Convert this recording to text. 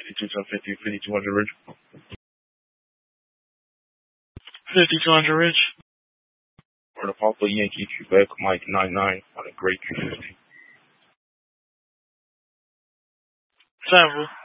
52 5200 Rich. 5200 Rich. Or the Papa Yankee Quebec Mike 99 on a great 250. Sample.